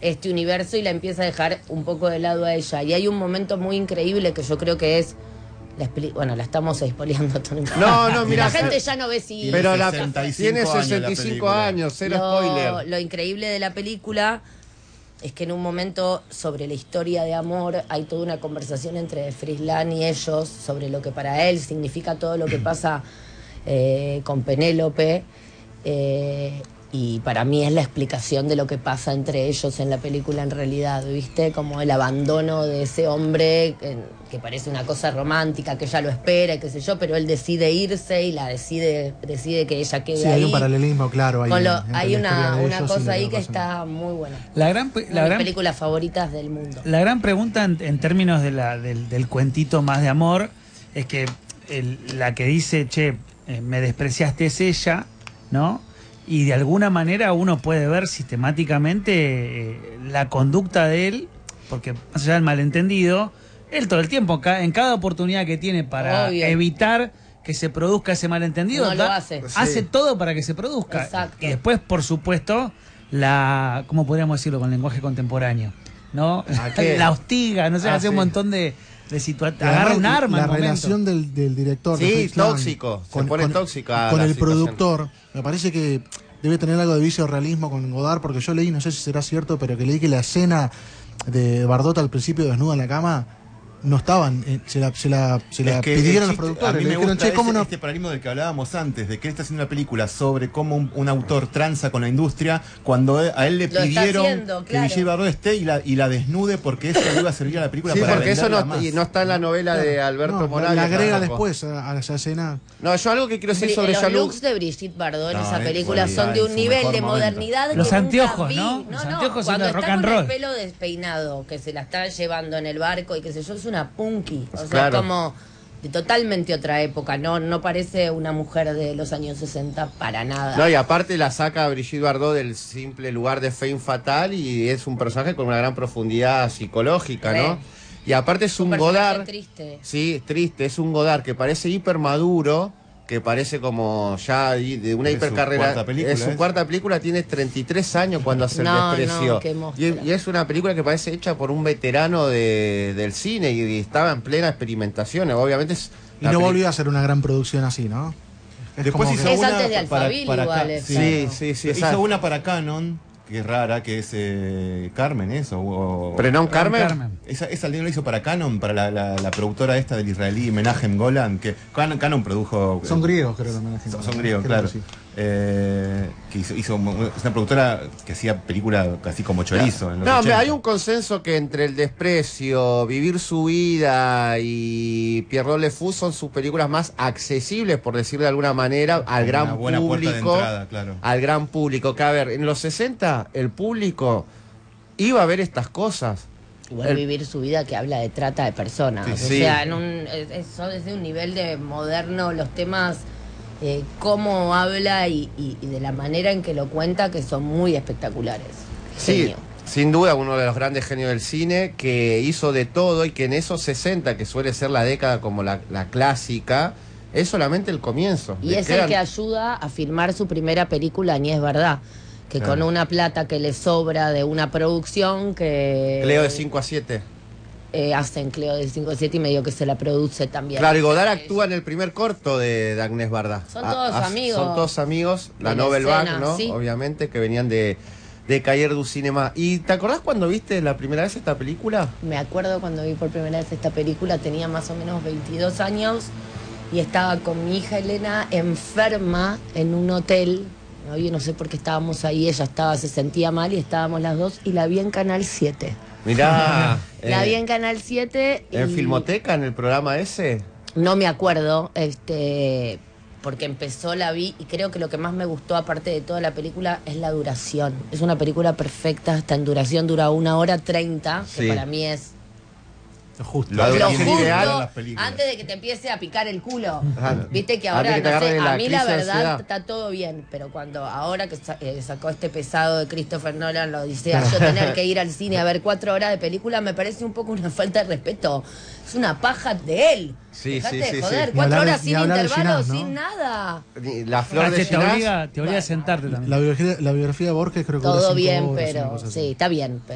este universo y la empieza a dejar un poco de lado a ella. Y hay un momento muy increíble que yo creo que es... Bueno, la estamos spoileando. No, mira, la gente ya no ve si... Pero tiene 65 años, cero spoiler. Lo increíble de la película es que en un momento sobre la historia de amor hay toda una conversación entre Frisland y ellos sobre lo que para él significa todo lo que pasa con Penélope. Y para mí es la explicación de lo que pasa entre ellos en la película en realidad, ¿viste? Como el abandono de ese hombre que parece una cosa romántica, que ella lo espera y qué sé yo, pero él decide irse y decide que ella quede ahí. Sí, hay un paralelismo, claro. Hay una cosa ahí que está muy buena. Una de mis películas favoritas del mundo. La gran pregunta en términos del cuentito más de amor es que la que dice, che, me despreciaste es ella, ¿no? Y de alguna manera uno puede ver sistemáticamente la conducta de él, porque más allá del malentendido, él todo el tiempo, en cada oportunidad que tiene para evitar que se produzca ese malentendido, hace todo para que se produzca. Exacto. Y después, por supuesto, ¿cómo podríamos decirlo con lenguaje contemporáneo? ¿No? La hostiga, no sé, hace un montón de situaciones. Agarra un arma. La relación del director. Sí, tóxico. Se pone tóxica. Con el productor. Me parece que debe tener algo de vicio realismo con Godard, porque yo leí, no sé si será cierto, pero que leí que la escena de Bardot al principio desnuda en la cama no estaban, se la pidieron los productores. A mí me dijeron, gusta ¿cómo no? este paradigma del que hablábamos antes, de que él está haciendo una película sobre cómo un autor tranza con la industria, cuando a él le pidieron que Brigitte Bardot esté y la desnude, porque eso le iba a servir a la película para porque eso venderla más. no está en la novela de Alberto Morales. La agrega después a esa escena. No, yo algo que quiero decir sobre los looks de Brigitte Bardot en esa película son de un nivel de modernidad. Los que anteojos, vi. ¿no? Los anteojos son cuando de rock está and con roll. el pelo despeinado, que se la está llevando en el barco y qué sé yo, es una punky. O sea, claro. como de totalmente otra época. No parece una mujer de los años 60 para nada. No, y aparte la saca a Brigitte Bardot del simple lugar de Femme Fatale y es un personaje con una gran profundidad psicológica, ¿no? Y aparte es un Godard triste. Sí, triste, es un Godard que parece hiper maduro, que parece como ya de una hipercarrera. Es su cuarta película, tiene 33 años cuando hace El Desprecio. Y es una película que parece hecha por un veterano del cine y estaba en plena experimentación. Obviamente y no volvió a hacer una gran producción así, ¿no? Después hizo una antes de Alphaville igual. Sí. Hizo una para Canon, que es rara, que es Carmen, eso. ¿Prenon Carmen? Esa lo hizo para Canon, para la productora esta del israelí Menachem Golan, que Canon produjo... Son griegos, creo, Menachem Golan. Son griegos, claro. Sí. Que hizo es una productora que hacía película casi como chorizo. En los 80. Hay un consenso que entre El Desprecio, Vivir su vida y Pierrot Le Fou son sus películas más accesibles, por decirlo de alguna manera, al gran público. Claro. Al gran público. Que a ver, en los 60 el público iba a ver estas cosas. Igual Vivir su vida, que habla de trata de personas. O sea, eso es de un nivel de moderno, los temas, cómo habla y de la manera en que lo cuenta, que son muy espectaculares. Sí, sin duda uno de los grandes genios del cine, que hizo de todo y que en esos 60, que suele ser la década como la clásica, es solamente el comienzo. Y es el que ayuda a filmar su primera película, Ni es verdad. Que con una plata que le sobra de una producción que... Cleo de 5 a 7. Hacen Cleo de 5 a 7 y medio que se la produce también. Claro, y Godard actúa en el primer corto de Agnès Varda. Son todos amigos. Son todos amigos. La Nouvelle Vague, ¿no? Sí. Obviamente, que venían de Cahiers du Cinéma. ¿Y te acordás cuando viste la primera vez esta película? Me acuerdo cuando vi por primera vez esta película, tenía más o menos 22 años y estaba con mi hija Elena enferma en un hotel. Yo no sé por qué estábamos ahí, ella se sentía mal y estábamos las dos y la vi en Canal 7. Mirá. La vi en Canal 7. ¿En Filmoteca, en el programa ese? No me acuerdo, porque la vi y creo que lo que más me gustó, aparte de toda la película, es la duración. Es una película perfecta, hasta en duración dura 1 hora 30, que para mí es... Justo. Lo justo antes de que te empiece a picar el culo. Viste que ahora, no sé, a mí la verdad está todo bien, pero cuando ahora que sacó este pesado de Christopher Nolan, lo dice, yo tener que ir al cine a ver 4 horas de película me parece un poco una falta de respeto. Es una paja de él. Dejate de joder, 4 horas sin intervalo, sin nada. La flor de te obliga a sentarte también. La biografía de Borges creo que todo bien, pero sí, está bien.